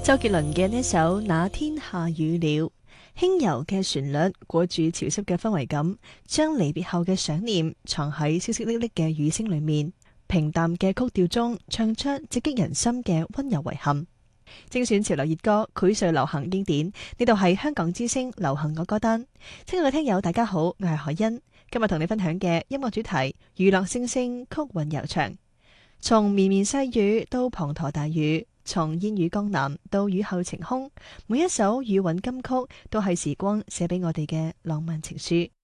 周杰倫嘅呢首《那天下雨了》，輕柔嘅旋律裹住潮濕嘅氛圍感，將離別後嘅想念藏喺淅淅瀝瀝嘅雨聲裏面。平淡嘅曲調中，唱出直擊人心嘅溫柔遺憾。精選潮流熱歌，膾炙流行經典。呢度係香港之聲流行樂歌單。親愛嘅聽友，大家好，我係海欣。今日同你分享嘅音樂主題：娛樂聲聲，曲韻悠長。從綿綿細雨到滂沱大雨，從煙雨江南到雨後晴空，每一首雨韻金曲都係時光寫俾我哋嘅浪漫情書。